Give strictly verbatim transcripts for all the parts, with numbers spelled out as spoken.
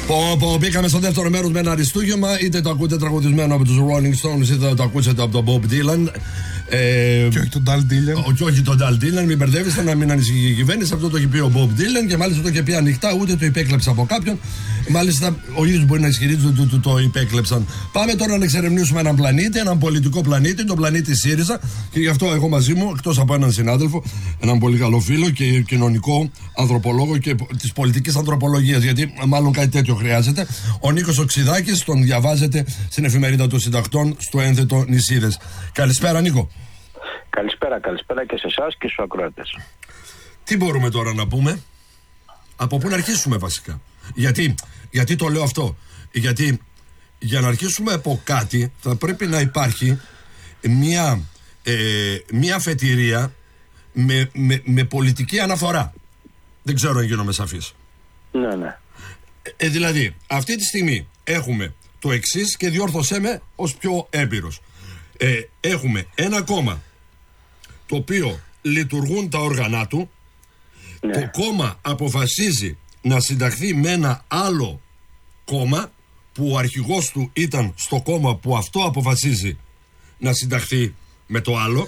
Πω, πω, μπήκαμε στο δεύτερο μέρος με ένα αριστούγημα. Είτε το ακούτε τραγουδισμένο από τους Rolling Stones, είτε το ακούσετε από τον Bob Dylan. Ε, και όχι τον Dal Dylan. Και όχι τον Dal Dylan, μην μπερδεύεστε, να μην ανησυχεί η κυβέρνηση. Αυτό το έχει πει ο Bob Dylan και μάλιστα το είχε πει ανοιχτά, ούτε το υπέκλεψε από κάποιον. Μάλιστα, ο ίδιος μπορεί να ισχυρίζεται ότι το, το, το υπέκλεψαν. Πάμε τώρα να εξερευνήσουμε έναν πλανήτη, έναν πολιτικό πλανήτη, τον πλανήτη ΣΥΡΙΖΑ. Και γι' αυτό έχω μαζί μου, εκτός από έναν συνάδελφο, έναν πολύ καλό φίλο και κοινωνικό ανθρωπολόγο και της πολιτικής ανθρωπολογίας. Γιατί μάλλον κάτι τέτοιο χρειάζεται. Ο Νίκος Οξυδάκης, τον διαβάζετε στην εφημερίδα των συντακτών στο ένθετο Νησίδες. Καλησπέρα, Νίκο. Καλησπέρα, καλησπέρα και σε εσάς και στους ακροατές. Τι μπορούμε τώρα να πούμε, από πού να αρχίσουμε βασικά? Γιατί, γιατί το λέω αυτό? Γιατί για να αρχίσουμε από κάτι θα πρέπει να υπάρχει μια, ε, μια αφετηρία με, με, με πολιτική αναφορά. Δεν ξέρω αν γίνομαι σαφής. Ναι, ναι. Ε, δηλαδή, αυτή τη στιγμή έχουμε το εξής και διόρθωσέ με ως πιο έμπειρος. Ε, έχουμε ένα κόμμα το οποίο λειτουργούν τα όργανα του. Ναι. Το κόμμα αποφασίζει να συνταχθεί με ένα άλλο κόμμα που ο αρχηγός του ήταν στο κόμμα που αυτό αποφασίζει να συνταχθεί με το άλλο.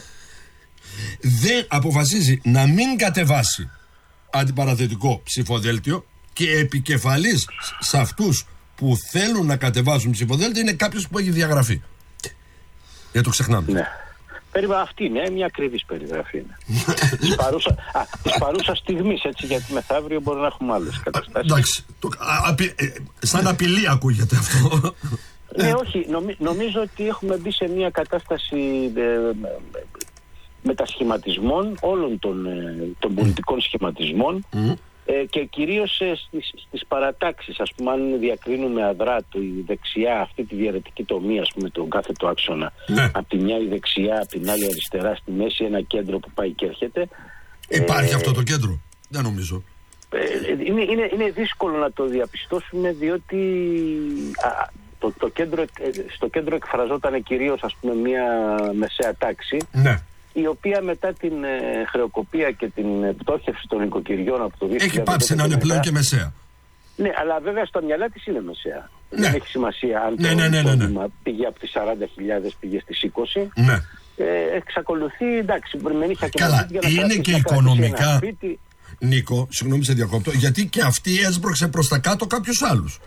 Δεν αποφασίζει να μην κατεβάσει αντιπαραθετικό ψηφοδέλτιο και επικεφαλής σε αυτούς που θέλουν να κατεβάσουν ψηφοδέλτιο είναι κάποιος που έχει διαγραφεί. Για το ξεχνάμε. Ναι. Περίπου αυτή είναι μια ακριβής περιγραφή. Της παρούσα, παρούσα στιγμής, έτσι, γιατί μεθαύριο μπορεί να έχουμε άλλες καταστάσεις. Εντάξει, το, α, απει, ε, σαν απειλή ακούγεται αυτό. Ναι, όχι, νομι, νομίζω ότι έχουμε μπει σε μια κατάσταση ε, μετασχηματισμών όλων των, ε, των πολιτικών σχηματισμών mm. ε, και κυρίως ε, στις, στις παρατάξεις, ας πούμε, αν διακρίνουμε αδρά τη δεξιά, αυτή τη διαιρετική τομή, ας πούμε, τον κάθετο άξονα, ναι. Απ' τη μια η δεξιά, απ' την άλλη αριστερά, στη μέση ένα κέντρο που πάει και έρχεται. Υπάρχει ε, αυτό το κέντρο? Δεν νομίζω. Ε, είναι, είναι, είναι δύσκολο να το διαπιστώσουμε, διότι α, το, το κέντρο, στο κέντρο εκφραζόταν κυρίως, ας πούμε, μια μεσαία τάξη. Ναι. Η οποία μετά την ε, χρεοκοπία και την πτώχευση των οικοκυριών από το δύο χιλιάδες έχει πάψει να είναι πλέον και μεσαία. Ναι, αλλά βέβαια στα μυαλά της είναι μεσαία. Ναι. Δεν έχει σημασία αν ναι, το ναι, ναι, ναι, ναι. πήγε από τις σαράντα χιλιάδες, πήγε στις είκοσι. Ναι. Ε, εξακολουθεί, εντάξει, μπορεί να είχε και καλά, είναι και οικονομικά. Νίκο, συγγνώμη σε διακόπτω, γιατί και αυτή έσπρωξε προς τα κάτω κάποιους άλλους.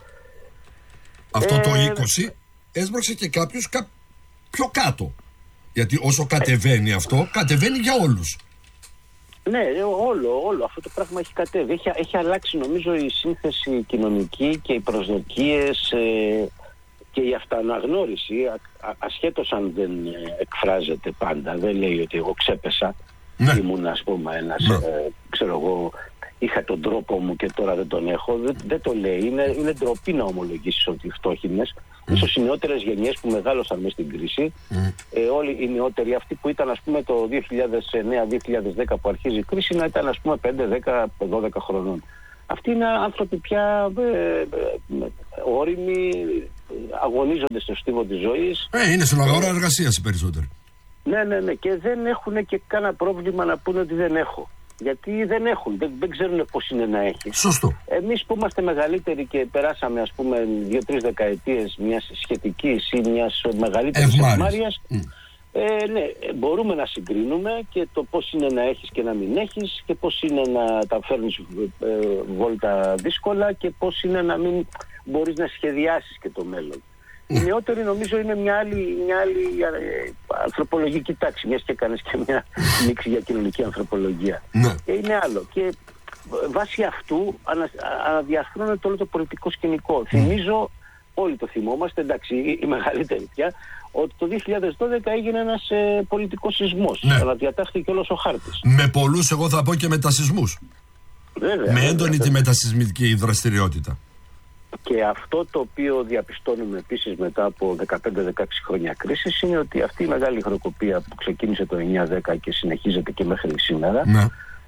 Αυτό ε, το είκοσι έσπρωξε και κάποιους κα... πιο κάτω. Γιατί όσο κατεβαίνει αυτό, κατεβαίνει για όλους. Ναι, όλο, όλο αυτό το πράγμα έχει κατέβει. Έχει, έχει αλλάξει, νομίζω, η σύνθεση κοινωνική και οι προσδοκίες ε, και η αυτοαναγνώριση, α, α, ασχέτως αν δεν ε, εκφράζεται πάντα. Δεν λέει ότι εγώ ξέπεσα, ναι. Ήμουν, ας πούμε, ένας, ναι. ε, ξέρω εγώ, είχα τον τρόπο μου και τώρα δεν τον έχω. Δεν, δεν το λέει. Είναι, είναι ντροπή να ομολογήσεις ότι φτώχυνες. Mm. Ίσως οι νεότερες γενιές που μεγάλωσαν μέσα στην κρίση, mm. ε, όλοι οι νεότεροι, αυτοί που ήταν, ας πούμε, το δύο χιλιάδες εννέα δύο χιλιάδες δέκα που αρχίζει η κρίση, να ήταν, ας πούμε, πέντε, δέκα, δώδεκα χρονών. Αυτοί είναι άνθρωποι πια ε, ε, όριμοι, αγωνίζονται στο στίβο της ζωής. Ε, είναι στην αγορά εργασίας οι περισσότεροι. Ναι, ναι, ναι. Και δεν έχουν και κανένα πρόβλημα να πούνε ότι δεν έχω. Γιατί δεν έχουν, δεν, δεν ξέρουν πώς είναι να έχει. Σωστό. Εμείς που είμαστε μεγαλύτεροι και περάσαμε, ας πούμε, δύο-τρεις δεκαετίες μιας σχετικής ή μιας μεγαλύτερης ευμάρειας, mm. ε, ναι, μπορούμε να συγκρίνουμε και το πώς είναι να έχεις και να μην έχεις και πώς είναι να τα φέρνεις ε, βόλτα δύσκολα και πώς είναι να μην μπορείς να σχεδιάσεις και το μέλλον. Οι νεότεροι νομίζω είναι μια άλλη, μια άλλη ε, ανθρωπολογική τάξη, μιας και κάνεις και μια μίξη για κοινωνική ανθρωπολογία. Ναι. Και είναι άλλο. Και βάσει αυτού ανα, αναδιαστρώνεται όλο το πολιτικό σκηνικό. Mm. Θυμίζω, όλοι το θυμόμαστε, εντάξει, οι, οι μεγαλύτεροι πια, ότι το δύο χιλιάδες δώδεκα έγινε ένας ε, πολιτικός σεισμός. Ναι. Αναδιατάχθηκε όλος ο χάρτης. Με πολλούς, εγώ θα πω, και μετασεισμούς. Βέβαια. Με έντονη βέβαια. τη μετασεισμική δραστηριότητα. Και αυτό το οποίο διαπιστώνουμε επίσης μετά από δεκαπέντε δεκαέξι χρόνια κρίσης είναι ότι αυτή η μεγάλη χρεοκοπία που ξεκίνησε το εννιά δέκα και συνεχίζεται και μέχρι σήμερα, ναι.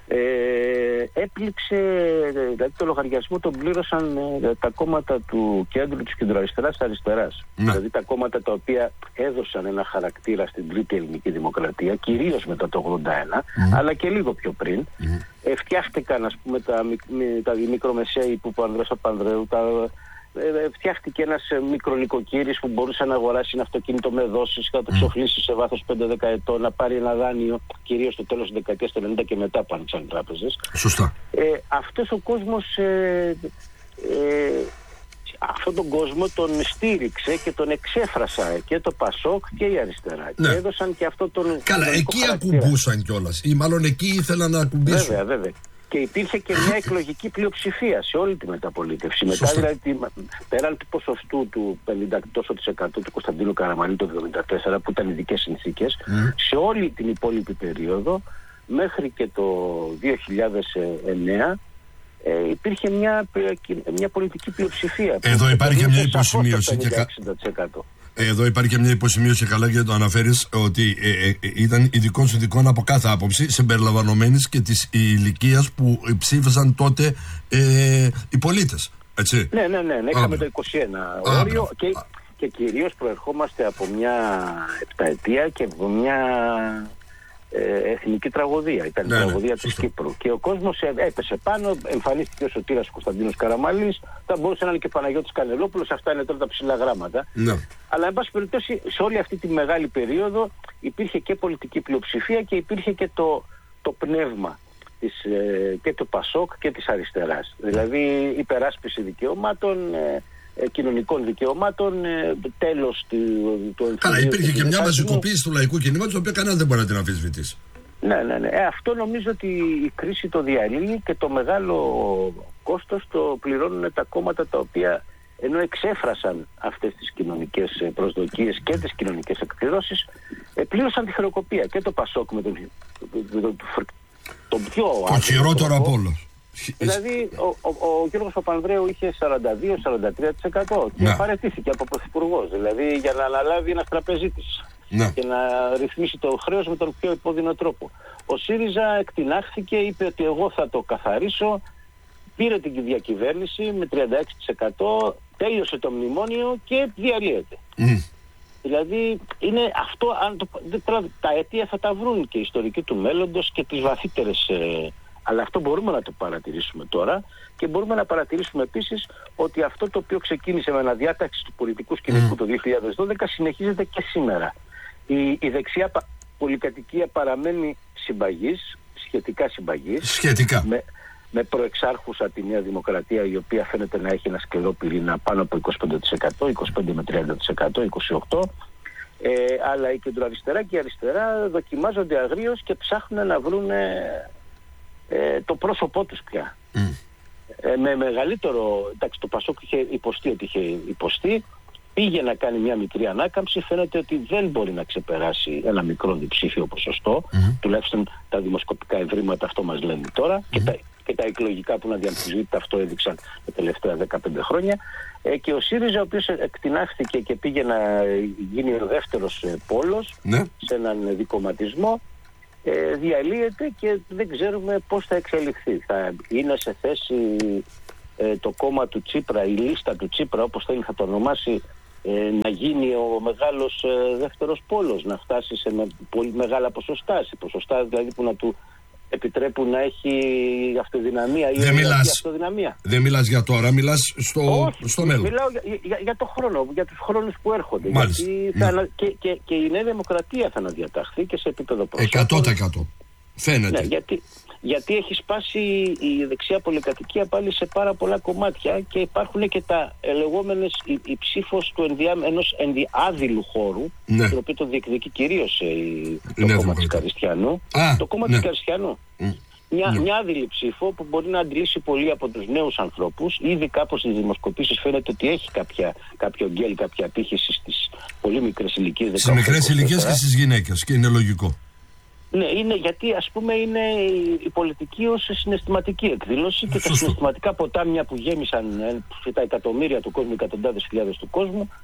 Ε, έπληξε, δηλαδή το λογαριασμό τον πλήρωσαν ε, τα κόμματα του κέντρου, της κεντροαριστεράς, της αριστεράς. Ναι. Δηλαδή τα κόμματα τα οποία έδωσαν ένα χαρακτήρα στην τρίτη ελληνική δημοκρατία, κυρίως μετά το ογδόντα ένα, mm. αλλά και λίγο πιο πριν. Mm. Ε, φτιάχτηκαν, ας πούμε, τα, τα μικρομεσαίοι που Ανδρέας Παπανδρέου, τα, ε, φτιάχτηκε ένας μικρονοικοκύρης που μπορούσε να αγοράσει ένα αυτοκίνητο με δόσεις και να το ξοφλήσει σε βάθος πέντε δέκα ετών, να πάρει ένα δάνειο, κυρίως στο τέλος της δεκαετίας του ενενήντα και μετά πάνε σαν τράπεζες. Σωστά. Ε, αυτός ο κόσμος, ε, ε, αυτόν τον κόσμο τον στήριξε και τον εξέφρασα και το Πασόκ και η αριστερά. Ναι. Και έδωσαν και αυτό τον... Καλά, εκεί χαρακτήρα. Ακουμπούσαν κιόλας, ή μάλλον εκεί ήθελαν να ακουμπήσουν. Βέβαια, βέβαια. Και υπήρχε και μια εκλογική πλειοψηφία σε όλη τη μεταπολίτευση. Σωστά. Μετά, δηλαδή, πέραν του ποσοστού του πενήντα τοις εκατό του Κωνσταντίνου Καραμανλή το εβδομήντα τέσσερα, που ήταν ειδικές συνθήκες, mm. σε όλη την υπόλοιπη περίοδο, μέχρι και το δύο χιλιάδες εννέα, ε, υπήρχε μια, μια πολιτική πλειοψηφία. Εδώ υπάρχει και μια υποσημείωση. εξήντα τοις εκατό. Εδώ υπάρχει και μια υποσημείωση, καλά, και το αναφέρεις, ότι ε, ε, ήταν ειδικών συνδικών από κάθε άποψη, συμπεριλαμβανομένης και της ηλικίας που ψήφισαν τότε ε, οι πολίτες. Έτσι. Ναι, ναι, ναι, ναι. Είχαμε Α, το είκοσι ένα α, όριο α, και, και κυρίως προερχόμαστε από μια επταετία και από μια ε, εθνική τραγωδία. Ήταν ναι, η τραγωδία ναι, της σωστά. Κύπρου. Και ο κόσμος έπεσε πάνω, εμφανίστηκε ο Σωτήρας Κωνσταντίνος Καραμανλής, θα μπορούσε να είναι και Παναγιώτης Κανελόπουλος, αυτά είναι τώρα τα ψηλά γράμματα. Ναι. Αλλά εν πάση περιπτώσει, σε όλη αυτή τη μεγάλη περίοδο υπήρχε και πολιτική πλειοψηφία και υπήρχε και το, το πνεύμα της, ε, και του Πασόκ και της αριστεράς. Δηλαδή υπεράσπιση δικαιωμάτων, ε, ε, κοινωνικών δικαιωμάτων, ε, τέλος του, του Καλά, υπήρχε και μια μαζικοποίηση του λαϊκού κινήματος, το οποίο κανένα δεν μπορεί να την αμφισβητήσει. Ναι, ναι, ναι. Ε, αυτό νομίζω ότι η κρίση το διαλύει και το μεγάλο κόστος το πληρώνουν τα κόμματα τα οποία, ενώ εξέφρασαν αυτές τις κοινωνικές προσδοκίες και τις κοινωνικές εκδηλώσεις, ε, πλήρωσαν τη χρεοκοπία. Και το Πασόκ με τον, το, το, το πιο το χειρότερο από όλο. Δηλαδή ο, ο, ο Γιώργος Παπανδρέου είχε σαράντα δύο με σαράντα τρία τοις εκατό και ναι. παραιτήθηκε από πρωθυπουργός. Δηλαδή για να αναλάβει ένας τραπεζίτης ναι. και να ρυθμίσει το χρέος με τον πιο επώδυνο τρόπο. Ο ΣΥΡΙΖΑ εκτινάχθηκε, είπε ότι εγώ θα το καθαρίσω, πήρε την διακυβέρνηση με τριάντα έξι τοις εκατό, τέλειωσε το μνημόνιο και διαλύεται. Mm. Δηλαδή είναι αυτό, αν το, τα αίτια θα τα βρουν και οι ιστορικοί του μέλλοντος και τις βαθύτερες, ε, αλλά αυτό μπορούμε να το παρατηρήσουμε τώρα και μπορούμε να παρατηρήσουμε επίσης ότι αυτό το οποίο ξεκίνησε με αναδιάταξη του πολιτικού σκηνικού mm. το δύο χιλιάδες δώδεκα συνεχίζεται και σήμερα. Η, η δεξιά πολυκατοικία παραμένει συμπαγής, σχετικά συμπαγής. Σχετικά. Με, με προεξάρχουσα τη Νέα Δημοκρατία, η οποία φαίνεται να έχει ένα σκληρό πυρήνα πάνω από είκοσι πέντε τοις εκατό, είκοσι πέντε με τριάντα τοις εκατό, είκοσι οκτώ τοις εκατό. Ε, αλλά η κεντροαριστερά και η αριστερά δοκιμάζονται αγρίως και ψάχνουν να βρουν ε, το πρόσωπό τους πια. Mm. Ε, με μεγαλύτερο, εντάξει, το Πασόκ είχε υποστεί ότι είχε υποστεί, πήγε να κάνει μια μικρή ανάκαμψη, φαίνεται ότι δεν μπορεί να ξεπεράσει ένα μικρό διψήφιο ποσοστό, mm. τουλάχιστον τα δημοσκοπικά ευρήματα αυτό μας λένε τώρα, mm. και, τα, και τα εκλογικά που να διαμφισβήτητα αυτό έδειξαν τα τελευταία δεκαπέντε χρόνια. Ε, και ο ΣΥΡΙΖΑ, ο οποίος εκτινάχθηκε και πήγε να γίνει ο δεύτερος ε, πόλος mm. σε έναν δικομματισμό, ε, διαλύεται και δεν ξέρουμε πώς θα εξελιχθεί. Θα είναι σε θέση ε, το κόμμα του Τσίπρα, η λίστα του Τσίπρα, όπως θέλει θα το ονομάσει, ε, να γίνει ο μεγάλος ε, δεύτερος πόλος, να φτάσει σε με, πολύ μεγάλα ποσοστά, σε ποσοστά δηλαδή που να του επιτρέπουν να έχει αυτοδυναμία ή δεν μιλάς, αυτοδυναμία. Δεν μιλάς για τώρα, μιλάς στο, Όχι, στο μέλλον. Μιλάω για, για, για το χρόνο, για τους χρόνους που έρχονται. Μάλιστα. Γιατί θα, ναι. και, και, και η Νέα Δημοκρατία θα αναδιαταχθεί και σε επίπεδο προσώπων. εκατό τοις εκατό φαίνεται. Ναι, γιατί, γιατί έχει σπάσει η δεξιά πολυκατοικία πάλι σε πάρα πολλά κομμάτια και υπάρχουν και τα λεγόμενες, η, η ψήφος του ενδιά, ενός ενδιάδειλου χώρου, ναι. το οποίο το διεκδικεί κυρίως το ναι, κόμμα της Καριστιανού. Α, το κόμμα ναι. της Καριστιανού. Mm. Μια, ναι. μια άδειλη ψήφο που μπορεί να αντλήσει πολύ από τους νέους ανθρώπους. Ήδη κάπως στις δημοσκοπήσεις φαίνεται ότι έχει κάποια, κάποιο γκέλ, κάποια απήχηση στις πολύ μικρές ηλικίες. Στις μικρές ηλικίες και στις γυναίκες, και είναι λογικό. Ναι, είναι γιατί ας πούμε είναι η πολιτική ως συναισθηματική εκδήλωση και τα συναισθηματικά ποτάμια που γέμισαν ε, τα εκατομμύρια του κόσμου, εκατοντάδες χιλιάδες του κόσμου,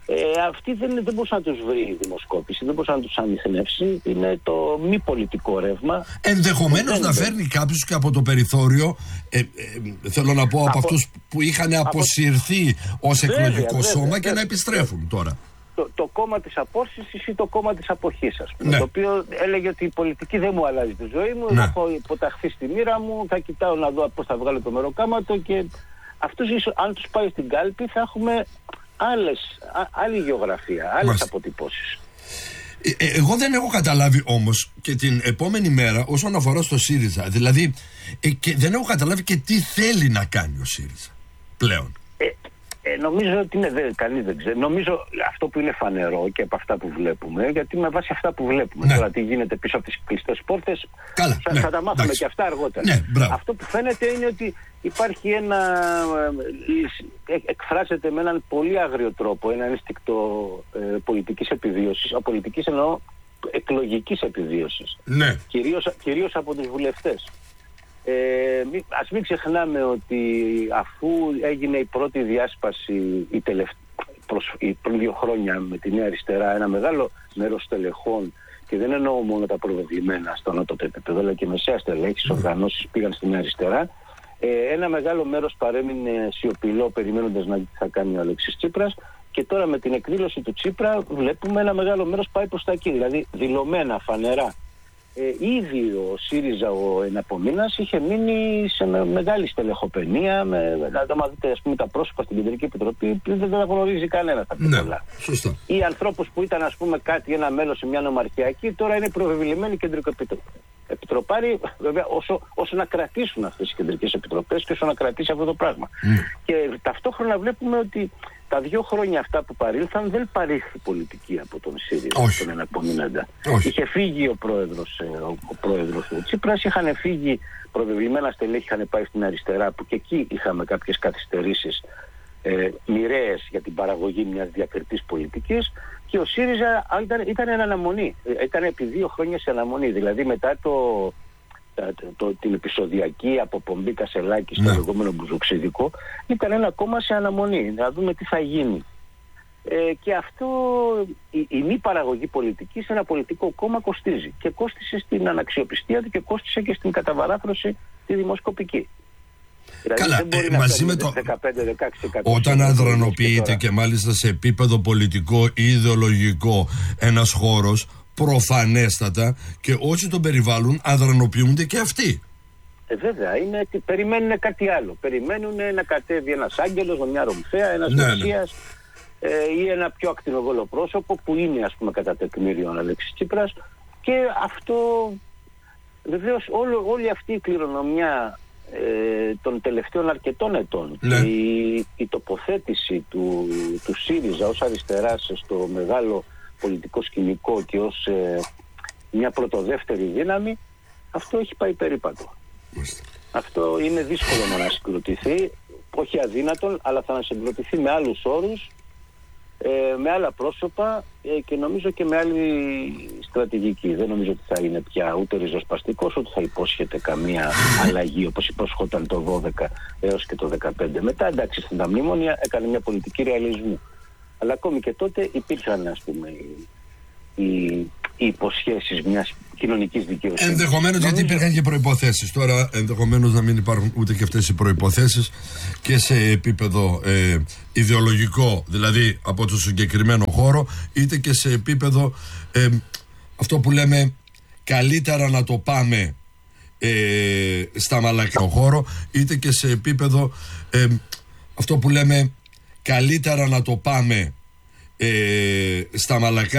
Ε, αυτοί δεν, δεν μπορούσε να τους βρει η δημοσκόπηση, δεν μπορούσε να τους ανιχνεύσει. Είναι το μη πολιτικό ρεύμα. Ενδεχομένως να φέρνει κάποιους και από το περιθώριο, ε, ε, θέλω να πω από, από αυτούς που είχαν αποσυρθεί από... ως εκλογικό βέβαια, σώμα βέβαια, και βέβαια. να επιστρέφουν τώρα. Το, το κόμμα της απόσυρσης ή το κόμμα της αποχής, ας πούμε, ναι. Το οποίο έλεγε ότι η πολιτική δεν μου αλλάζει τη ζωή μου, ναι. Έχω υποταχθεί στη μοίρα μου, θα κοιτάω να δω πώς θα βγάλω το μεροκάματο και αυτούς ίσως, αν τους πάει στην κάλπη θα έχουμε άλλες, α, άλλη γεωγραφία, άλλες Μάλιστα. αποτυπώσεις. Ε, ε, εγώ δεν έχω καταλάβει όμως και την επόμενη μέρα όσον αφορά στο ΣΥΡΙΖΑ, δηλαδή ε, και δεν έχω καταλάβει και τι θέλει να κάνει ο ΣΥΡΙΖΑ πλέον. Ε, ε, νομίζω ότι είναι, δε, κανείς δεν ξέρει. Νομίζω αυτό που είναι φανερό και από αυτά που βλέπουμε, γιατί με βάση αυτά που βλέπουμε, ναι. Τώρα τι γίνεται πίσω από τις κλειστές πόρτες, Καλά, θα, ναι, θα τα μάθουμε εντάξει. και αυτά αργότερα. Ναι, αυτό που φαίνεται είναι ότι υπάρχει ένα, εκφράζεται με έναν πολύ άγριο τρόπο ένα ένστικτο ε, πολιτικής επιβίωσης, α, πολιτικής εννοώ εκλογικής επιβίωσης, ναι. κυρίως, κυρίως από τους βουλευτές. Ε, μη, ας μην ξεχνάμε ότι αφού έγινε η πρώτη διάσπαση η τελευταία, προς, η, πριν δύο χρόνια με τη Νέα Αριστερά, ένα μεγάλο μέρος στελεχών, και δεν εννοώ μόνο τα προβεβλημένα στο ανώτατο επίπεδο, αλλά και μεσαία στελέχη, mm. οργανώσεις πήγαν στη Νέα Αριστερά. Ε, ένα μεγάλο μέρος παρέμεινε σιωπηλό περιμένοντας να δει τι θα κάνει ο Αλέξης Τσίπρας, και τώρα με την εκδήλωση του Τσίπρα βλέπουμε ένα μεγάλο μέρος πάει προς τα εκεί, δηλαδή δηλωμένα, φανερά. Ε, ήδη ο ΣΥΡΙΖΑ ο εναπομείνας είχε μείνει σε με, μεγάλη στελεχοπαινία, με, δηλαδή άμα δείτε ας πούμε τα πρόσωπα στην Κεντρική Επιτροπή δεν τα γνωρίζει κανένα τα ναι, πολλά. Σωστά. Ή ανθρώπους που ήταν ας πούμε κάτι, ένα μέλος σε μια νομαρχιακή, τώρα είναι προβεβλημένοι Κεντρικό Επιτροπή. Επιτροπάροι, βέβαια, όσο, όσο να κρατήσουν αυτές οι κεντρικές επιτροπές και όσο να κρατήσει αυτό το πράγμα. Mm. Και ταυτόχρονα βλέπουμε ότι τα δύο χρόνια αυτά που παρήλθαν δεν παρήχθη πολιτική από τον ΣΥΡΙΖΑ, τον εναπομείναντα. Είχε φύγει ο πρόεδρος, ο, ο πρόεδρος του Τσίπρας, είχαν φύγει προβεβλημένα στελέχη, είχαν πάει στην αριστερά, που και εκεί είχαμε κάποιες καθυστερήσεις ε, μοιραίες για την παραγωγή μιας διακριτής πολιτικής. Και ο ΣΥΡΙΖΑ ήταν, ήταν εν αναμονή, ήταν επί δύο χρόνια σε αναμονή, δηλαδή μετά το, το, το, την επεισοδιακή αποπομπή Κασελάκη στο λεγόμενο μπουζοξιδικό, ήταν ένα κόμμα σε αναμονή, να δούμε τι θα γίνει. Ε, και αυτό, η, η μη παραγωγή πολιτική σε ένα πολιτικό κόμμα κοστίζει. Και κόστισε στην αναξιοπιστία του και κόστισε και στην καταβαράθρωση τη δημοσκοπική. Δηλαδή Καλά, ε, μαζί με το... δεκαπέντε με δεκαέξι τοις εκατό όταν αδρανοποιείται και, και μάλιστα σε επίπεδο πολιτικό ή ιδεολογικό ένας χώρος, προφανέστατα και όσοι τον περιβάλλουν αδρανοποιούνται και αυτοί. Ε, βέβαια, είναι, περιμένουν κάτι άλλο. Περιμένουν να κατέβει ένας άγγελος με μια ρομφαία, ένας ναι, μεσίας, ναι. Ε, ή ένα πιο ακτινοβόλο πρόσωπο που είναι ας πούμε κατά τεκμήριο ο Αλέξης Τσίπρας, και αυτό βεβαίως όλο, όλη αυτή η κληρονομιά Ε, των τελευταίων αρκετών ετών, ναι. και η, η τοποθέτηση του, του ΣΥΡΙΖΑ ως αριστεράς στο μεγάλο πολιτικό σκηνικό και ως ε, μια πρωτοδεύτερη δύναμη, αυτό έχει πάει περίπατο. Μάλιστα. Αυτό είναι δύσκολο να ανασυγκροτηθεί, όχι αδύνατον, αλλά θα ανασυγκροτηθεί με άλλους όρους, ε, με άλλα πρόσωπα ε, και νομίζω και με άλλη στρατηγική. Δεν νομίζω ότι θα είναι πια ούτε ριζοσπαστικός, ούτε θα υπόσχεται καμία αλλαγή όπως υπόσχονταν το δώδεκα έως και το δεκαπέντε. Μετά εντάξει, στην τα μνήμονια έκανε μια πολιτική ρεαλισμού. Αλλά ακόμη και τότε υπήρχαν ας πούμε οι, οι υποσχέσεις μιας κοινωνικής δικαιοσύνης. Ενδεχομένως νομίζω... γιατί υπήρχαν και προϋποθέσεις. Τώρα ενδεχομένως να μην υπάρχουν ούτε και αυτές οι προϋποθέσεις και σε επίπεδο ε, ιδεολογικό, δηλαδή από το συγκεκριμένο χώρο, είτε και σε επίπεδο ε, αυτό που λέμε καλύτερα να το πάμε ε, στα μαλακά χώρο, είτε και σε επίπεδο ε, αυτό που λέμε καλύτερα να το πάμε ε, στα μαλακά